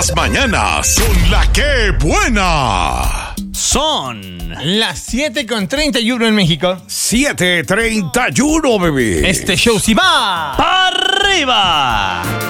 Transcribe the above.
Las mañanas son la que buena. Son las 7:31 en México. 7:31, bebé. Este show sí va para arriba.